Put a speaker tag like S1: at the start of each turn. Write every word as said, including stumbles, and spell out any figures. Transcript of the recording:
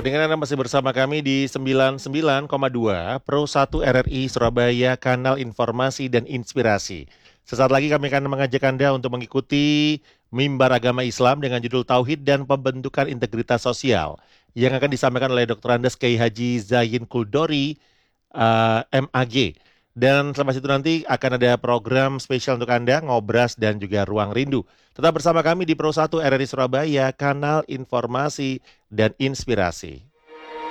S1: pendengar Anda masih bersama kami di sembilan puluh sembilan koma dua Pro satu R R I Surabaya, kanal informasi dan inspirasi. Sesaat lagi kami akan mengajak Anda untuk mengikuti Mimbar Agama Islam dengan judul Tauhid dan Pembentukan Integritas Sosial yang akan disampaikan oleh doktor Andes Kiai Haji Zain Kuldori, uh, M A G. Dan selepas itu nanti akan ada program spesial untuk Anda, Ngobras dan juga Ruang Rindu. Tetap bersama kami di Pro satu R R I Surabaya, kanal informasi dan inspirasi.